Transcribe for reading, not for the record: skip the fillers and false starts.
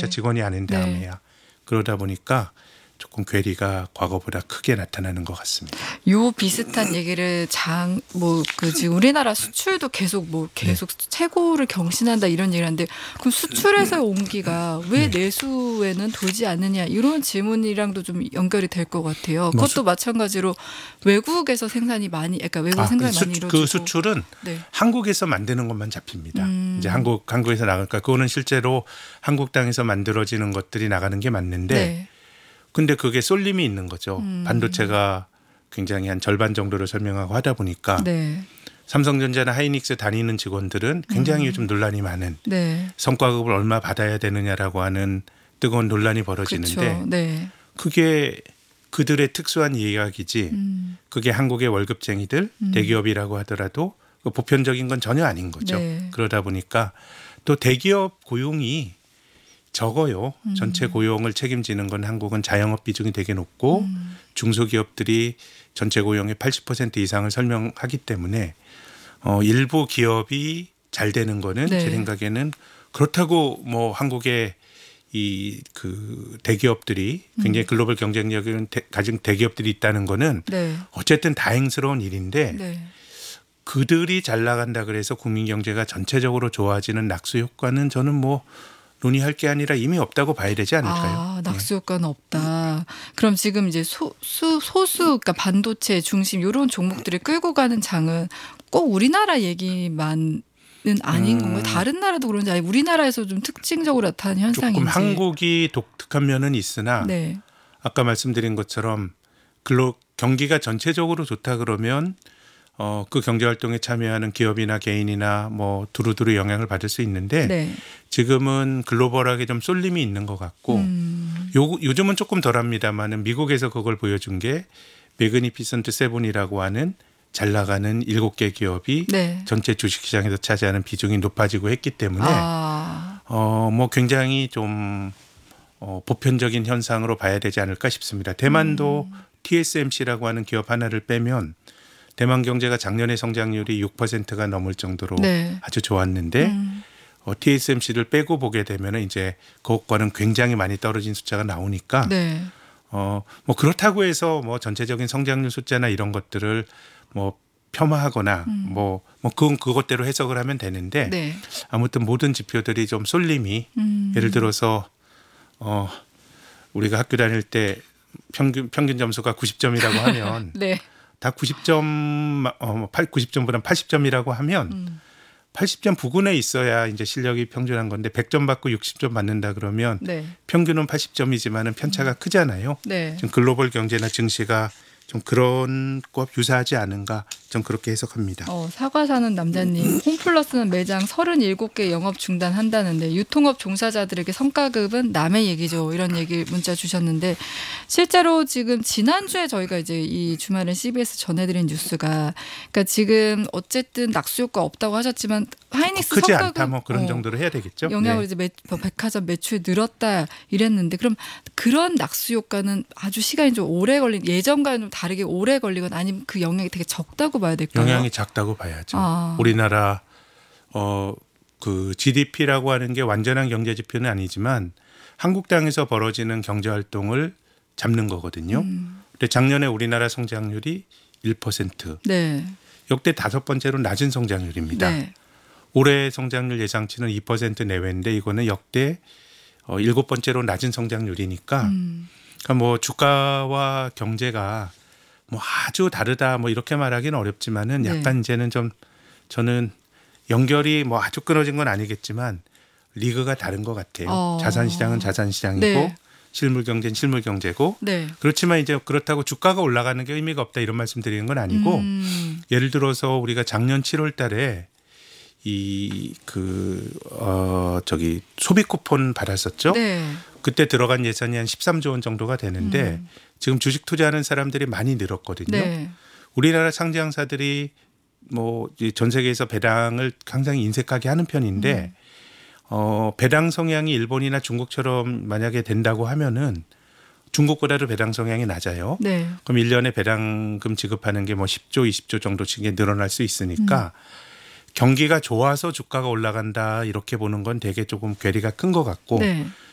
진짜 직원이 아닌 다음에야. 그러다 보니까 조금 괴리가 과거보다 크게 나타나는 것 같습니다. 요 비슷한 얘기를 지금 우리나라 수출도 계속 최고를 경신한다 이런 얘기를 하는데 그럼 수출에서의 온기가 왜 내수에는 돌지 않느냐 이런 질문이랑도 좀 연결이 될 것 같아요. 그것도 마찬가지로 외국에서 생산이 많이, 그러니까 외국 생산이 많이 이루어지고 그 수출은 한국에서 만드는 것만 잡힙니다. 이제 한국에서 나가니까 그거는 실제로 한국 땅에서 만들어지는 것들이 나가는 게 맞는데. 근데 그게 쏠림이 있는 거죠. 반도체가 굉장히 한 절반 정도를 설명하고 하다 보니까 삼성전자나 하이닉스 다니는 직원들은 굉장히 요즘 논란이 많은 성과급을 얼마 받아야 되느냐라고 하는 뜨거운 논란이 벌어지는데 그게 그들의 특수한 이야기지 그게 한국의 월급쟁이들 대기업이라고 하더라도 보편적인 건 전혀 아닌 거죠. 그러다 보니까 또 대기업 고용이 적어요. 전체 고용을 책임지는 건 한국은 자영업 비중이 되게 높고 중소기업들이 전체 고용의 80% 이상을 설명하기 때문에 일부 기업이 잘 되는 거는 제 생각에는 그렇다고 뭐 한국의 이 그 대기업들이 굉장히 글로벌 경쟁력을 가진 대기업들이 있다는 거는 어쨌든 다행스러운 일인데 그들이 잘 나간다 그래서 국민 경제가 전체적으로 좋아지는 낙수 효과는 저는 뭐 논의할 게 아니라 이미 없다고 봐야 되지 않을까요? 낙수 효과는 없다. 그럼 지금 이제 소수, 그러니까 반도체 중심 이런 종목들을 끌고 가는 장은 꼭 우리나라 얘기만은 아닌 건가요? 다른 나라도 그런지 아니 우리나라에서 좀 특징적으로 나타나는 현상인지. 조금 한국이 독특한 면은 있으나 아까 말씀드린 것처럼 경기가 전체적으로 좋다 그러면 그 경제활동에 참여하는 기업이나 개인이나 뭐 두루두루 영향을 받을 수 있는데 지금은 글로벌하게 좀 쏠림이 있는 것 같고 요즘은 조금 덜합니다만은 미국에서 그걸 보여준 게 매그니피선트 세븐이라고 하는 잘 나가는 7개 기업이 전체 주식시장에서 차지하는 비중이 높아지고 했기 때문에 뭐 굉장히 좀 보편적인 현상으로 봐야 되지 않을까 싶습니다. 대만도 TSMC라고 하는 기업 하나를 빼면 대만 경제가 작년에 성장률이 6%가 넘을 정도로 아주 좋았는데 TSMC를 빼고 보게 되면 이제 그것과는 굉장히 많이 떨어진 숫자가 나오니까 뭐 그렇다고 해서 뭐 전체적인 성장률 숫자나 이런 것들을 뭐 폄하하거나 그건 그것대로 해석을 하면 되는데 아무튼 모든 지표들이 좀 쏠림이 예를 들어서 우리가 학교 다닐 때 평균 점수가 90점이라고 하면 다 90점, 90점보다는 80점이라고 하면 80점 부근에 있어야 이제 실력이 평준한 건데 100점 받고 60점 받는다 그러면 평균은 80점이지만은 편차가 크잖아요. 지금 글로벌 경제나 증시가 좀 그런 것 유사하지 않은가 좀 그렇게 해석합니다. 사과 사는 남자님, 홈플러스는 매장 37개 영업 중단한다는데 유통업 종사자들에게 성과급은 남의 얘기죠. 이런 얘기 문자 주셨는데 실제로 지금 지난주에 저희가 이제 이 주말에 CBS 전해드린 뉴스가 그러니까 지금 어쨌든 낙수 효과 없다고 하셨지만 하이닉스 크지 성과급 않다 뭐 그런 정도로 해야 되겠죠. 영향으로 이제 백화점 매출이 늘었다 이랬는데 그럼 그런 낙수 효과는 아주 시간이 좀 오래 걸린 예전과는 좀 다르게 오래 걸리건 아니면 그 영향이 되게 적다고 봐야 될까요? 영향이 작다고 봐야죠. 우리나라 그 GDP라고 하는 게 완전한 경제 지표는 아니지만 한국 땅에서 벌어지는 경제 활동을 잡는 거거든요. 근데 작년에 우리나라 성장률이 1%. 역대 5번째로 낮은 성장률입니다. 올해 성장률 예상치는 2% 내외인데 이거는 역대 7번째로 낮은 성장률이니까 그러니까 뭐 주가와 경제가 뭐 아주 다르다 뭐 이렇게 말하기는 어렵지만은 약간 이제는 좀 저는 연결이 뭐 아주 끊어진 건 아니겠지만 리그가 다른 것 같아요. 자산시장은 자산시장이고 실물경제는 실물경제고 그렇지만 이제 그렇다고 주가가 올라가는 게 의미가 없다 이런 말씀 드리는 건 아니고 예를 들어서 우리가 작년 7월 달에 저기 소비 쿠폰 받았었죠. 그때 들어간 예산이 한 13조 원 정도가 되는데 지금 주식 투자하는 사람들이 많이 늘었거든요. 우리나라 상장사들이 뭐 전 세계에서 배당을 굉장히 인색하게 하는 편인데 배당 성향이 일본이나 중국처럼 만약에 된다고 하면은 중국보다도 배당 성향이 낮아요. 그럼 1년에 배당금 지급하는 게 뭐 10조, 20조 정도씩 늘어날 수 있으니까 경기가 좋아서 주가가 올라간다 이렇게 보는 건 되게 조금 괴리가 큰 것 같고